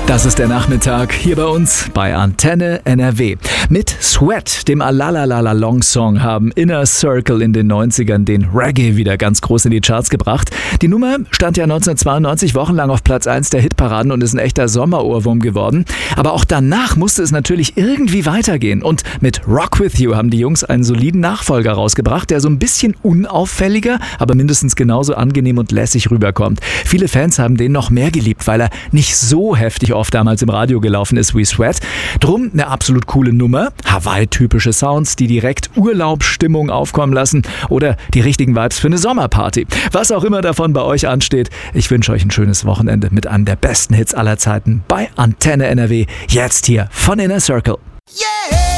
Das ist der Nachmittag hier bei uns bei Antenne NRW. Mit Sweat, dem Alalalala-Long-Song, haben Inner Circle in den 90ern den Reggae wieder ganz groß in die Charts gebracht. Die Nummer stand ja 1992 wochenlang auf Platz 1 der Hitparaden und ist ein echter Sommerohrwurm geworden. Aber auch danach musste es natürlich irgendwie weitergehen. Und mit Rock With You haben die Jungs einen soliden Nachfolger rausgebracht, der so ein bisschen unauffälliger, aber mindestens genauso angenehm und lässig rüberkommt. Viele Fans haben den noch mehr geliebt, weil er nicht so heftig oft damals im Radio gelaufen ist wie Sweat. Drum eine absolut coole Nummer. Hawaii-typische Sounds, die direkt Urlaubsstimmung aufkommen lassen oder die richtigen Vibes für eine Sommerparty. Was auch immer davon bei euch ansteht, ich wünsche euch ein schönes Wochenende mit einem der besten Hits aller Zeiten bei Antenne NRW. Jetzt hier von Inner Circle. Yeah!